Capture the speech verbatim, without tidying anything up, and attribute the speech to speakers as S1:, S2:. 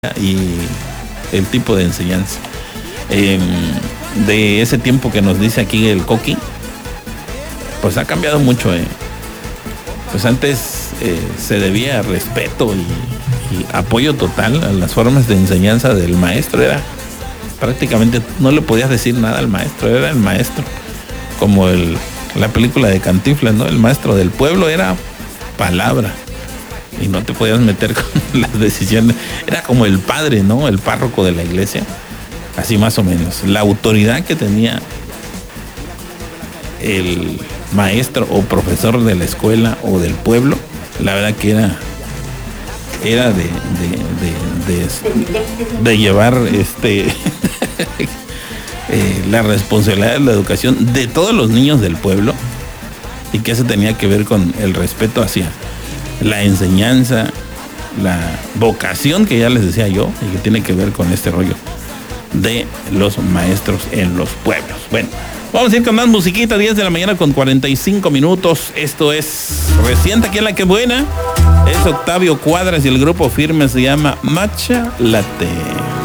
S1: y el tipo de enseñanza. Eh, de ese tiempo que nos dice aquí el Coqui, pues ha cambiado mucho. Eh. Pues antes eh, se debía respeto y, y apoyo total a las formas de enseñanza del maestro. Era prácticamente, no le podías decir nada al maestro, era el maestro. Como el, la película de Cantinflas, ¿no? El maestro del pueblo era palabra. Y no te podías meter con las decisiones. Era como el padre, ¿no? El párroco de la iglesia. Así más o menos. La autoridad que tenía el maestro o profesor de la escuela o del pueblo, la verdad que era era de de, de, de, de llevar este eh, la responsabilidad de la educación de todos los niños del pueblo, y que eso tenía que ver con el respeto hacia la enseñanza, la vocación que ya les decía yo, y que tiene que ver con este rollo de los maestros en los pueblos. Bueno, vamos a ir con más musiquita, diez de la mañana con cuarenta y cinco minutos. Esto es reciente aquí en La Que Buena. Es Octavio Cuadras y el grupo Firme se llama Matcha Latte.